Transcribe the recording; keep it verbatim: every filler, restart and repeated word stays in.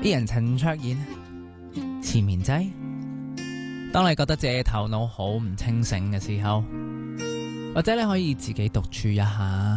啲人陳卓賢纏綿劑。當你覺得自己頭腦好唔清醒嘅時候，或者你可以自己獨處一下。